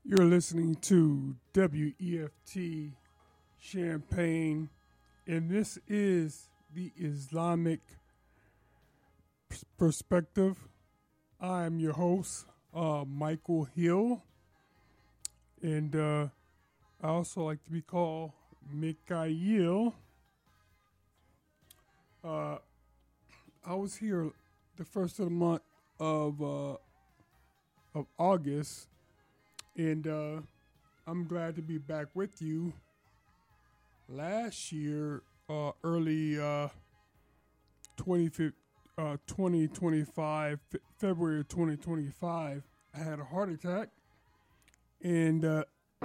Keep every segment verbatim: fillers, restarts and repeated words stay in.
You're listening to W E F T Champagne, and this is the Islamic Perspective. I am your host, uh, Michael Hill, and uh, I also like to be called Mikhail. Uh, I was here the first of the month of uh, of August, and uh, I'm glad to be back with you. Last year, uh, early uh, twenty, uh, twenty twenty-five, February of twenty twenty-five, I had a heart attack, and uh,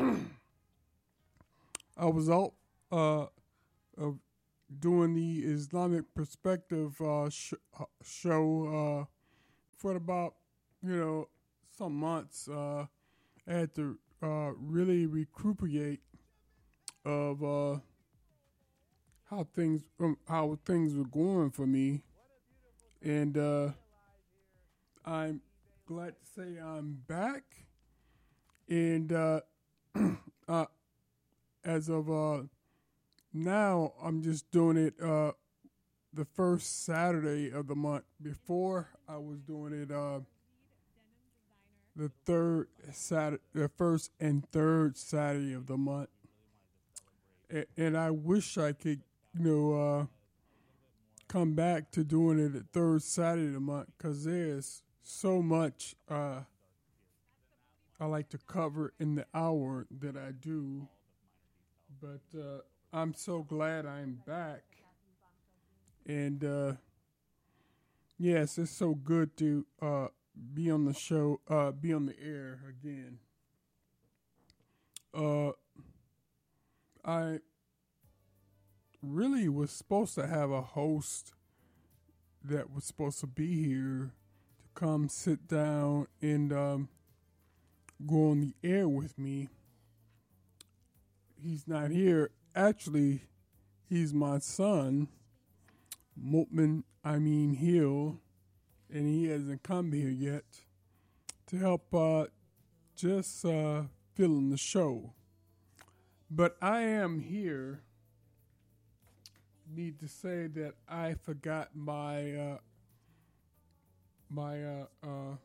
I was out uh, of doing the Islamic Perspective uh, sh- show uh, for about, you know, some months. Uh, I had to uh, really recuperate of uh, how things um, how things were going for me, and uh, I'm glad to say I'm back. And uh, uh, as of uh, now, I'm just doing it uh, the first Saturday of the month. Before, I was doing it uh, the third Saturday, the first and third Saturday of the month. A- and I wish I could, you know, uh, come back to doing it the third Saturday of the month, because there's so much uh, I like to cover in the hour that I do. But uh, I'm so glad I'm back. And uh, yes, it's so good to uh, be on the show, uh, be on the air again. Uh, I really was supposed to have a host that was supposed to be here to come sit down and um, go on the air with me. He's not here. Actually, he's my son, Mutman Amin Hill, and he hasn't come here yet to help uh, just uh, fill in the show. But I am here. Need to say that I forgot my uh, my uh, uh,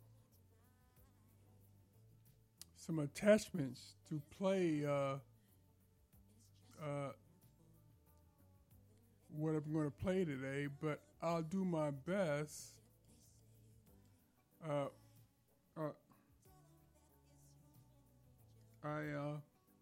some attachments to play uh, uh, what I'm going to play today, but I'll do my best. Uh, uh, I uh,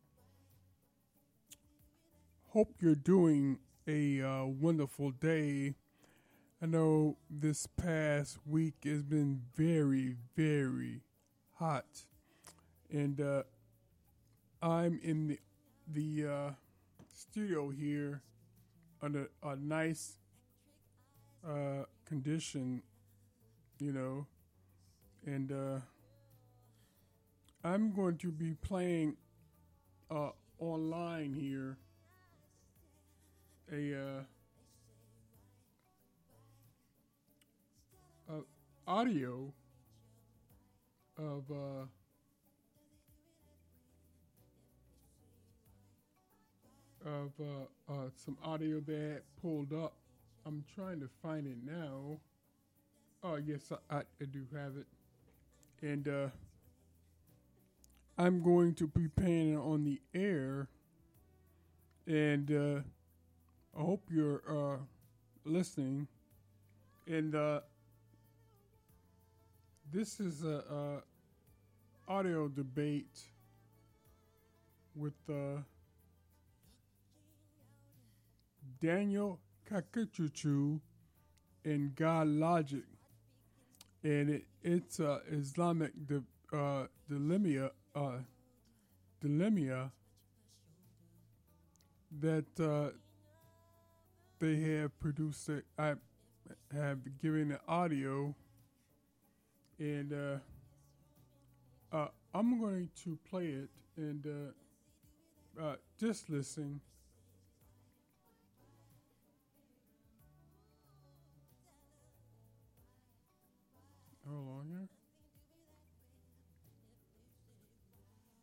hope you're doing a uh, wonderful day. I know this past week has been very, very hot, and uh, I'm in the the uh, studio here under a nice uh, condition, you know, and uh, I'm going to be playing uh, online here a uh, uh, audio of uh, of uh, uh, some audio that I had pulled up. I'm trying to find it now. Oh yes, I, I, I do have it, and uh, I'm going to be playing it on the air, and uh, I hope you're uh, listening. And uh, this is a, a audio debate with uh, Daniel Kakuchuchu and God Logic, and it, it's uh, Islamic di- uh, dilemma, uh, dilemma that uh, they have produced. A, I have given the audio, and uh, uh, I'm going to play it and uh, uh, just listen. Hold on here.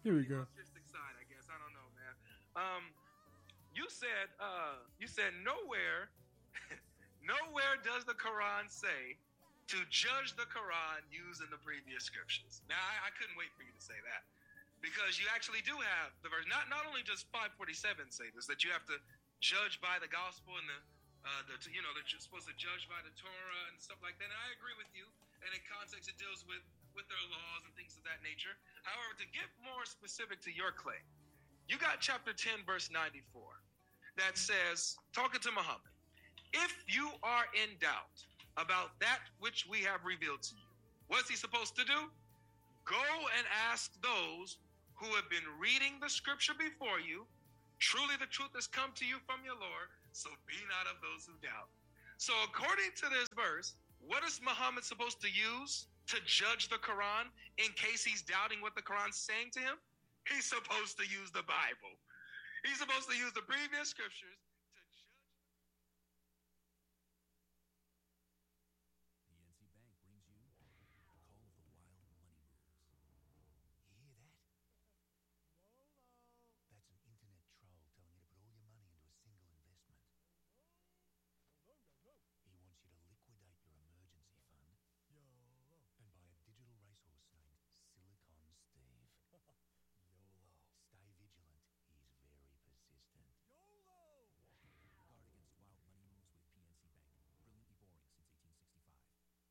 Here we go. Artistic side, I guess. I don't know, man. Um, you said, uh, you said nowhere, nowhere does the Quran say to judge the Quran using the previous scriptures. Now, I, I couldn't wait for you to say that, because you actually do have the verse. Not not only does five forty-seven say this, that you have to judge by the gospel and the, uh, the you know, that you're supposed to judge by the Torah and stuff like that. And I agree with you. And in context, it deals with, with their laws and things of that nature. However, to get more specific to your claim, you got chapter ten, verse ninety-four, that says, talking to Muhammad, if you are in doubt about that which we have revealed to you, what's he supposed to do? Go and ask those who have been reading the scripture before you. Truly the truth has come to you from your Lord, so be not of those who doubt. So according to this verse, what is Muhammad supposed to use to judge the Quran in case he's doubting what the Quran's saying to him? He's supposed to use the Bible. He's supposed to use the previous scriptures